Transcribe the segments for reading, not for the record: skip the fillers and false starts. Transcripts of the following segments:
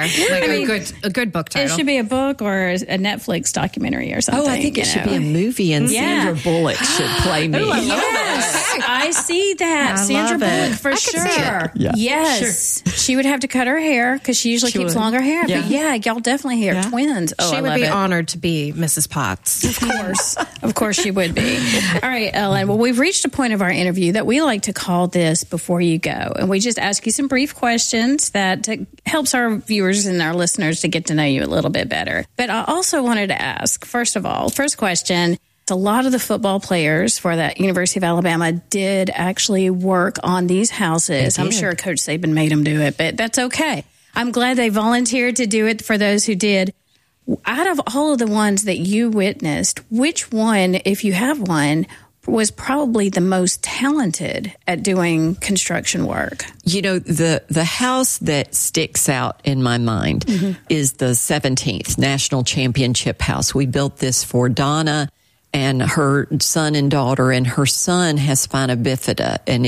there. Like a good book title. It should be a book or a Netflix documentary or something. Oh, I think it should be a movie, and Sandra Bullock should play me. Yes, I see that. Sandra Bullock for sure. Yeah. Yes, she would have to cut her hair because she usually keeps longer hair. Yeah. But y'all definitely hear twins. Oh, she would be honored to be Mrs. Potts. Of course, she would be. All right, Ellen. Well, we've reached a point of our interview that we like to call this "Before You Go," and we just ask you some brief questions that helps our viewers and our listeners to get to know you a little bit better. But I also wanted to ask, first question. A lot of the football players for that University of Alabama did actually work on these houses. I'm sure Coach Saban made them do it, but that's okay. I'm glad they volunteered to do it for those who did. Out of all of the ones that you witnessed, which one, if you have one, was probably the most talented at doing construction work? You know, the house that sticks out in my mind is the 17th National Championship House. We built this for Donna and her son and daughter, and her son has spina bifida and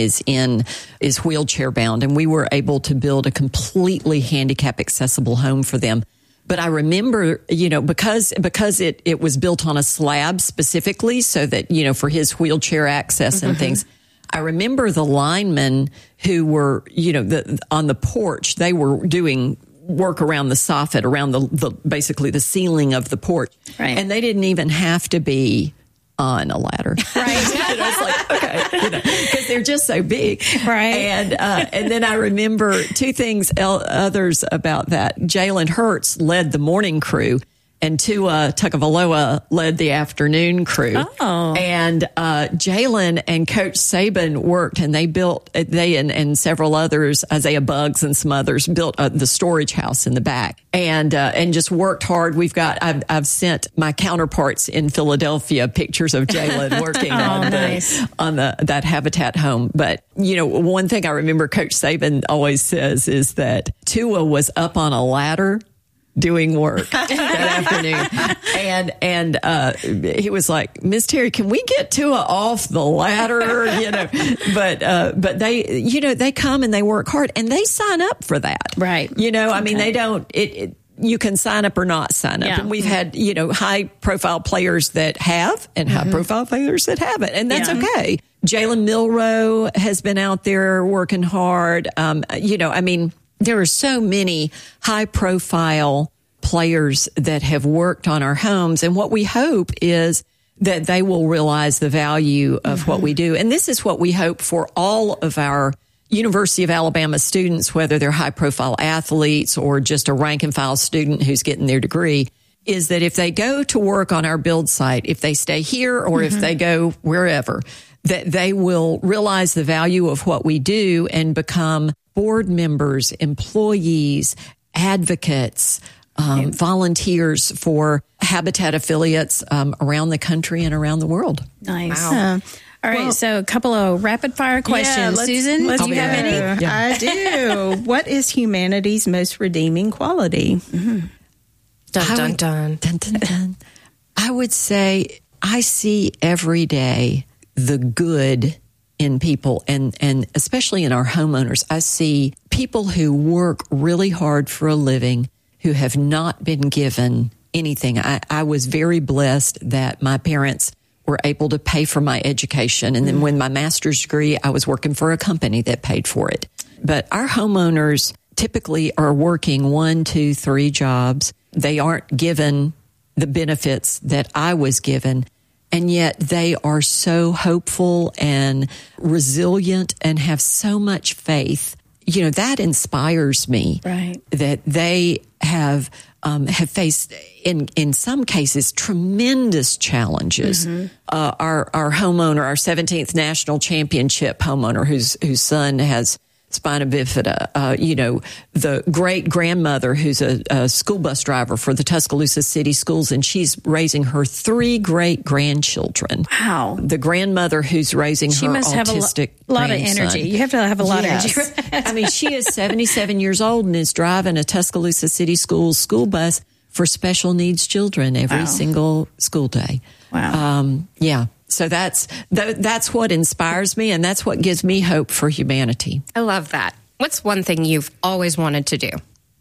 is wheelchair bound. And we were able to build a completely handicap accessible home for them. But I remember, you know, because it was built on a slab specifically so that, you know, for his wheelchair access and things, I remember the linemen who were, you know, on the porch, they were doing work around the soffit, around the basically the ceiling of the porch. Right. And they didn't even have to be on a ladder. Right. You know, it's like, okay, you know, because they're just so big. Right. And then I remember two things others about that. Jalen Hurts led the morning crew, and Tua Tagovailoa led the afternoon crew. Oh. And Jalen and Coach Saban worked, and they and several others, Isaiah Buggs and some others, built the storage house in the back, and just worked hard. I've sent my counterparts in Philadelphia pictures of Jalen working on that Habitat home. But you know, one thing I remember Coach Saban always says is that Tua was up on a ladder doing work that afternoon. And he was like, Miss Terry, can we get Tua off the ladder? You know, but they, you know, they come and they work hard and they sign up for that. Right. You know, I mean, they don't, you can sign up or not sign up. Yeah. And we've had, you know, high profile players that have and high profile players that haven't. And that's okay. Jalen Milroe has been out there working hard. You know, I mean, there are so many high-profile players that have worked on our homes, and what we hope is that they will realize the value of what we do. And this is what we hope for all of our University of Alabama students, whether they're high-profile athletes or just a rank-and-file student who's getting their degree, is that if they go to work on our build site, if they stay here or if they go wherever, that they will realize the value of what we do and become board members, employees, advocates, volunteers for Habitat affiliates around the country and around the world. Nice. Wow. All right, so a couple of rapid fire questions. Susan, do you have any? Yeah. I do. What is humanity's most redeeming quality? Dun, dun, dun. Dun, dun, dun. I would say I see every day the good in people, and especially in our homeowners. I see people who work really hard for a living who have not been given anything. I was very blessed that my parents were able to pay for my education. And then when my master's degree, I was working for a company that paid for it. But our homeowners typically are working 1, 2, 3 jobs. They aren't given the benefits that I was given. And yet they are so hopeful and resilient and have so much faith. You know, that inspires me. Right. That they have faced, in some cases, tremendous challenges. Our homeowner, our 17th National Championship homeowner, whose son has spina bifida, you know, the great grandmother who's a school bus driver for the Tuscaloosa City Schools, and she's raising her 3 great grandchildren. Wow. The grandmother who's raising she her must autistic have a lot of grandson. energy. You have to have a lot of energy for that. I mean, she is 77 years old and is driving a Tuscaloosa City Schools school bus for special needs children every single school day. Wow. Yeah. So that's what inspires me, and that's what gives me hope for humanity. I love that. What's one thing you've always wanted to do?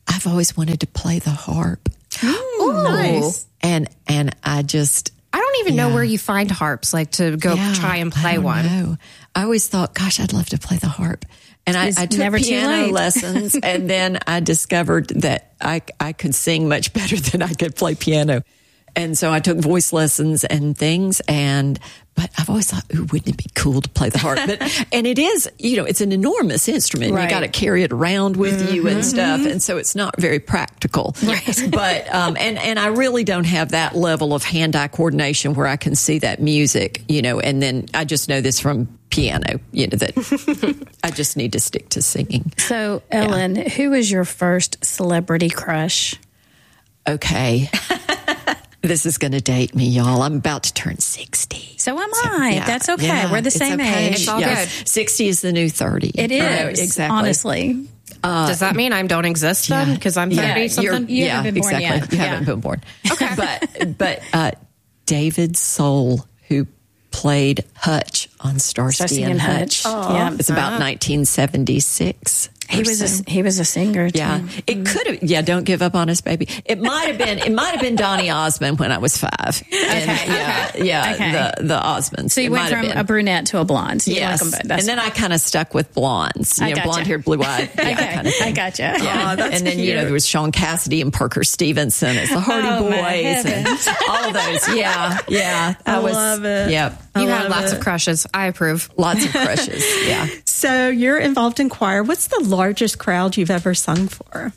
I've always wanted to play the harp. Nice. And I just... I don't even know where you find harps, like to go try and play one. Know. I always thought, gosh, I'd love to play the harp. And I took never too piano late. lessons, and then I discovered that I could sing much better than I could play piano. And so I took voice lessons and things, but I've always thought, ooh, wouldn't it be cool to play the harp? And it is, it's an enormous instrument. Right. You got to carry it around with you and stuff. And so it's not very practical. Right. But, and I really don't have that level of hand-eye coordination where I can see that music, and then I just know this from piano, that I just need to stick to singing. So, Ellen, who was your first celebrity crush? Okay. This is going to date me, y'all. I'm about to turn 60. So am I. Yeah. That's okay. Yeah, We're the it's same okay. age. It's all good. 60 is the new 30. It is. Exactly. Honestly. Does that mean I don't exist then? Because I'm 30 something? You haven't been born exactly. yet. You Yeah. haven't been born. Okay. But David Soul, who played Hutch on Starsky and Hutch. Yeah. It's about 1976. He was a singer too. Yeah, it could have. Yeah, don't give up on us, baby. It might have been Donny Osmond when I was 5. Okay. The Osmonds. So you went from a brunette to a blonde. So you like them both. And then I kind of stuck with blondes. Gotcha. Blonde haired, blue eyed. Okay, Kind of I gotcha. Yeah. that's and then cute. there was Sean Cassidy and Parker Stevenson as the Hardy my Boys, and heavens. all of those. Yeah. I love it. Yeah, You had love lots it. of crushes. I approve. lots of crushes. Yeah. So you're involved in choir. What's the largest crowd you've ever sung for?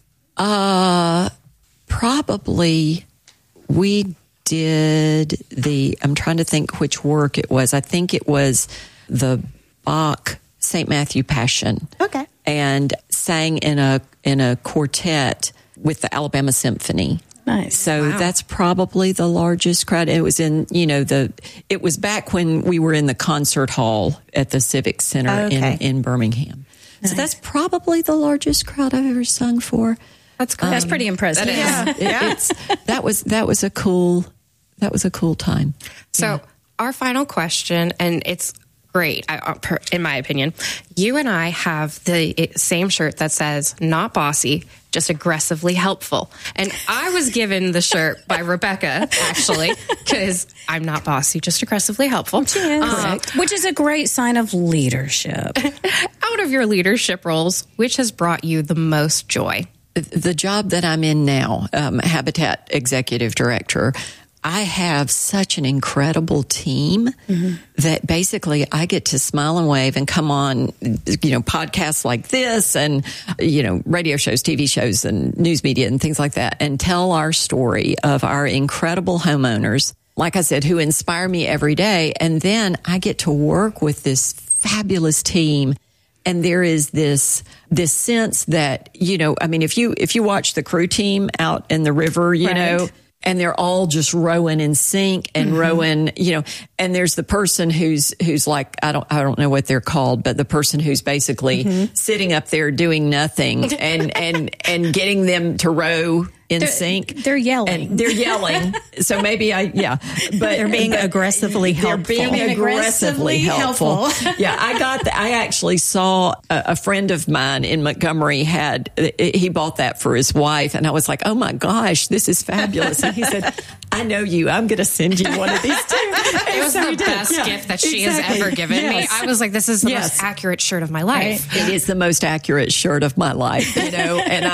Probably we did I'm trying to think which work it was. I think it was the Bach St. Matthew Passion. Okay. And sang in a quartet with the Alabama Symphony. Nice. So that's probably the largest crowd. It was in, it was back when we were in the concert hall at the Civic Center in Birmingham. Nice. So that's probably the largest crowd I've ever sung for. That's cool. That's pretty impressive. That was a cool time. So our final question, and it's great, in my opinion. You and I have the same shirt that says, not bossy, just aggressively helpful. And I was given the shirt by Rebecca, actually, because I'm not bossy, just aggressively helpful. Which is a great sign of leadership. Out of your leadership roles, which has brought you the most joy? The job that I'm in now, Habitat Executive Director, I have such an incredible team that basically I get to smile and wave and come on, podcasts like this and, radio shows, TV shows and news media and things like that and tell our story of our incredible homeowners, like I said, who inspire me every day. And then I get to work with this fabulous team. And there is this sense that, if you watch the crew team out in the river, know, and they're all just rowing in sync and rowing, and there's the person who's like, I don't know what they're called, but the person who's basically sitting up there doing nothing and getting them to row in sync. They're yelling. And they're yelling. So maybe but They're being aggressively helpful. They're being aggressively helpful. Yeah, I actually saw a friend of mine in Montgomery he bought that for his wife, and I was like, oh my gosh, this is fabulous. And he said, I know you. I'm going to send you one of these too. It was the best gift that she has ever given me. I was like, this is the most accurate shirt of my life. It is the most accurate shirt of my life, and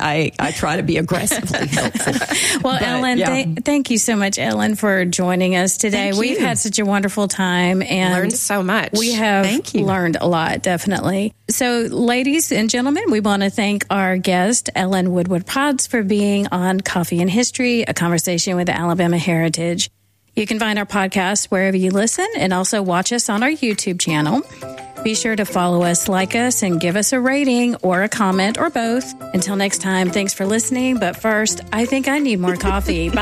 I try to be aggressively helpful. Well, Ellen, thank you so much, Ellen, for joining us today. Thank We've you. had such a wonderful time and Learned so much. We have learned a lot, definitely. So, ladies and gentlemen, we want to thank our guest, Ellen Woodward Potts, for being on Coffee and History, a conversation with Alabama Heritage. You can find our podcast wherever you listen and also watch us on our YouTube channel. Be sure to follow us, like us, and give us a rating or a comment or both. Until next time, thanks for listening. But first, I think I need more coffee. Bye.